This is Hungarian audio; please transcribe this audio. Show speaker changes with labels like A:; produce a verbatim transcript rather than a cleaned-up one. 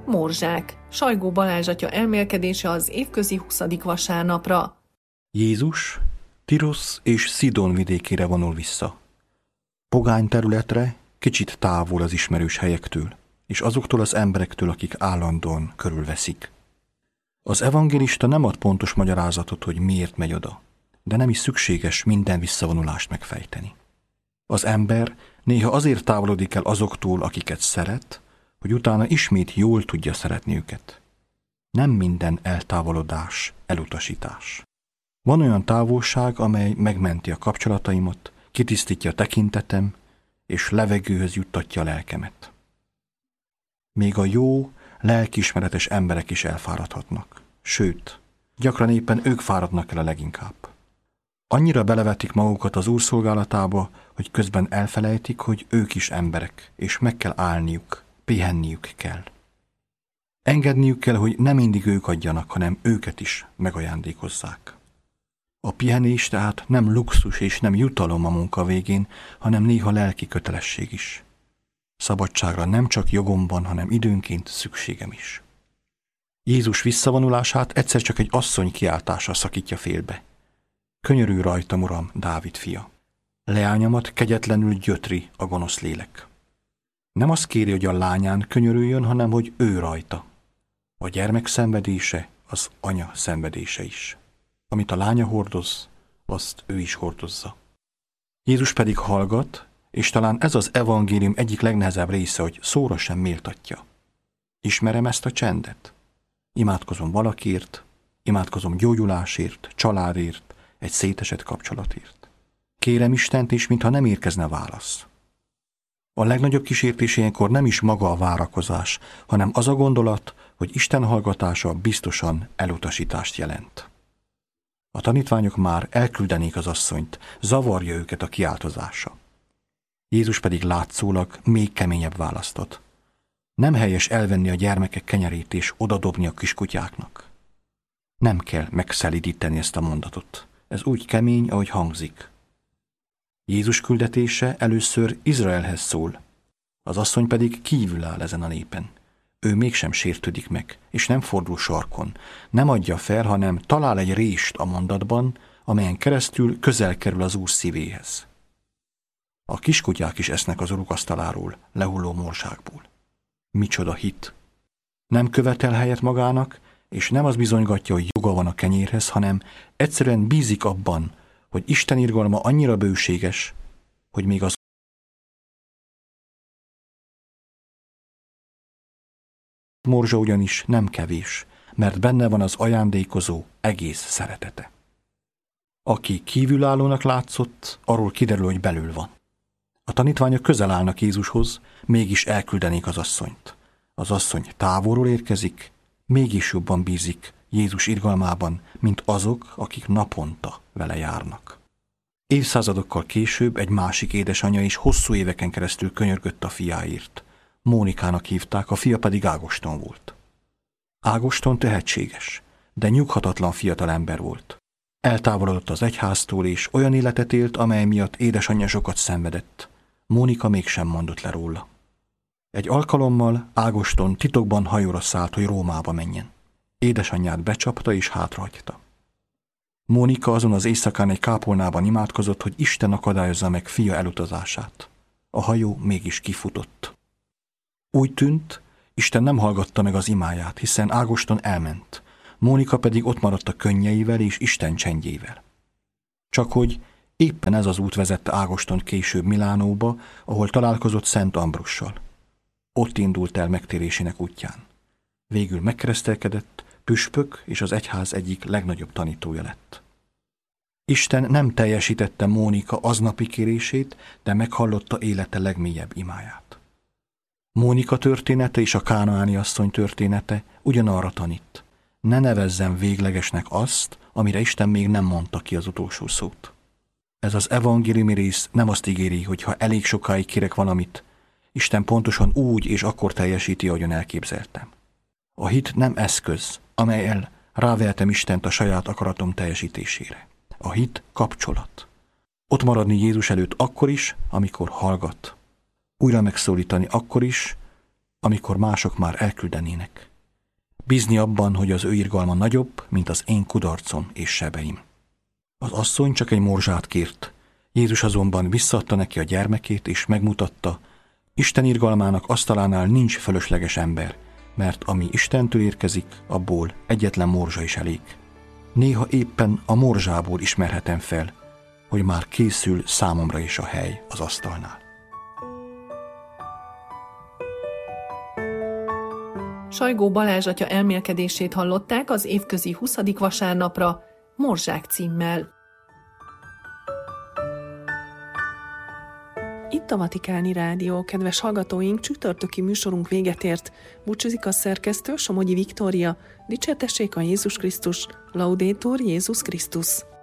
A: Morzsák, Sajgó Balázs atya elmélkedése az évközi huszadik vasárnapra.
B: Jézus Tirosz és Szidon vidékére vonul vissza. Pogány területre, kicsit távol az ismerős helyektől, és azoktól az emberektől, akik állandóan körülveszik. Az evangélista nem ad pontos magyarázatot, hogy miért megy oda, de nem is szükséges minden visszavonulást megfejteni. Az ember néha azért távolodik el azoktól, akiket szeret, hogy utána ismét jól tudja szeretni őket. Nem minden eltávolodás, elutasítás. Van olyan távolság, amely megmenti a kapcsolataimat, kitisztítja a tekintetem, és levegőhöz juttatja a lelkemet. Még a jó, lelkiismeretes emberek is elfáradhatnak. Sőt, gyakran éppen ők fáradnak el a leginkább. Annyira belevetik magukat az Úr szolgálatába, hogy közben elfelejtik, hogy ők is emberek, és meg kell állniuk, pihenniük kell. Engedniük kell, hogy nem mindig ők adjanak, hanem őket is megajándékozzák. A pihenés tehát nem luxus és nem jutalom a munka végén, hanem néha lelki kötelesség is. Szabadságra nem csak jogom van, hanem időnként szükségem is. Jézus visszavonulását egyszer csak egy asszony kiáltása szakítja félbe. Könyörülj rajtam, Uram, Dávid fia. Leányamat kegyetlenül gyötri a gonosz lélek. Nem azt kéri, hogy a lányán könyörüljön, hanem hogy ő rajta. A gyermek szenvedése az anya szenvedése is. Amit a lánya hordoz, azt ő is hordozza. Jézus pedig hallgat, és talán ez az evangélium egyik legnehezebb része, hogy szóra sem méltatja. Ismerem ezt a csendet. Imádkozom valakiért, imádkozom gyógyulásért, családért, egy szétesett kapcsolatért. Kérem Istent is, mintha nem érkezne válasz. A legnagyobb kísértés ilyenkor nem is maga a várakozás, hanem az a gondolat, hogy Isten hallgatása biztosan elutasítást jelent. A tanítványok már elküldenék az asszonyt, zavarja őket a kiáltozása. Jézus pedig látszólag még keményebb választ ad. Nem helyes elvenni a gyermekek kenyerét és odadobni a kiskutyáknak. Nem kell megszelídíteni ezt a mondatot. Ez úgy kemény, ahogy hangzik. Jézus küldetése először Izraelhez szól, az asszony pedig kívül áll ezen a népen. Ő mégsem sértődik meg, és nem fordul sarkon. Nem adja fel, hanem talál egy rést a mondatban, amelyen keresztül közel kerül az Úr szívéhez. A kiskutyák is esznek az Uruk asztaláról, lehulló morzsákból. Micsoda hit! Nem követel helyet magának, és nem az bizonygatja, hogy joga van a kenyérhez, hanem egyszerűen bízik abban, hogy Isten irgalma annyira bőséges, hogy még az morzsa ugyanis nem kevés, mert benne van az ajándékozó egész szeretete. Aki kívülállónak látszott, arról kiderül, hogy belül van. A tanítványok közel állnak Jézushoz, mégis elküldenék az asszonyt. Az asszony távolról érkezik, mégis jobban bízik Jézus irgalmában, mint azok, akik naponta vele járnak. Évszázadokkal később egy másik édesanyja is hosszú éveken keresztül könyörgött a fiáért. Mónikának hívták, a fia pedig Ágoston volt. Ágoston tehetséges, de nyughatatlan fiatal ember volt. Eltávolodott az egyháztól, és olyan életet élt, amely miatt édesanyja sokat szenvedett. Mónika mégsem mondott le róla. Egy alkalommal Ágoston titokban hajóra szállt, hogy Rómába menjen. Édesanyját becsapta és hátrahagyta. Mónika azon az éjszakán egy kápolnában imádkozott, hogy Isten akadályozza meg fia elutazását. A hajó mégis kifutott. Úgy tűnt, Isten nem hallgatta meg az imáját, hiszen Ágoston elment, Mónika pedig ott maradt a könnyeivel és Isten csendjével. Csak hogy éppen ez az út vezette Ágoston később Milánóba, ahol találkozott Szent Ambrussal. Ott indult el megtérésének útján. Végül megkeresztelkedett, püspök és az egyház egyik legnagyobb tanítója lett. Isten nem teljesítette Mónika aznapi kérését, de meghallotta élete legmélyebb imáját. Mónika története és a kánaáni asszony története ugyanarra tanít. Ne nevezzem véglegesnek azt, amire Isten még nem mondta ki az utolsó szót. Ez az evangéliumi rész nem azt ígéri, hogy ha elég sokáig kérek valamit, Isten pontosan úgy és akkor teljesíti, ahogyan elképzeltem. A hit nem eszköz, amelyel rávehetem Istent a saját akaratom teljesítésére. A hit kapcsolat. Ott maradni Jézus előtt akkor is, amikor hallgat. Újra megszólítani akkor is, amikor mások már elküldenének. Bízni abban, hogy az ő irgalma nagyobb, mint az én kudarcom és sebeim. Az asszony csak egy morzsát kért, Jézus azonban visszaadta neki a gyermekét, és megmutatta, Isten irgalmának asztalánál nincs fölösleges ember, mert ami Istentől érkezik, abból egyetlen morzsa is elég. Néha éppen a morzsából ismerhetem fel, hogy már készül számomra is a hely az asztalnál.
A: Sajgó Balázs atya elmélkedését hallották az évközi huszadik vasárnapra, Morzsák címmel. Itt a Vatikáni Rádió, kedves hallgatóink, csütörtöki műsorunk véget ért. Búcsúzik a szerkesztő, Somogyi Viktória. Dicsértessék a Jézus Krisztus, Laudetur Jézus Krisztus.